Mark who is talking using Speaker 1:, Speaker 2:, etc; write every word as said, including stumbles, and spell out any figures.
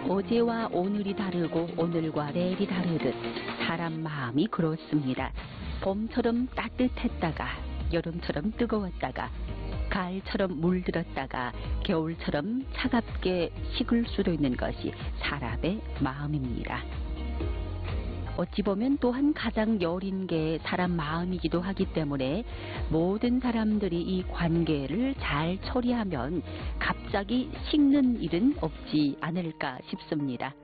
Speaker 1: 어제와 오늘이 다르고 오늘과 내일이 다르듯 사람 마음이 그렇습니다. 봄처럼 따뜻했다가 여름처럼 뜨거웠다가 가을처럼 물들었다가 겨울처럼 차갑게 식을 수도 있는 것이 사람의 마음입니다. 어찌 보면 또한 가장 여린 게 사람 마음이기도 하기 때문에 모든 사람들이 이 관계를 잘 처리하면 갑자기 식는 일은 없지 않을까 싶습니다.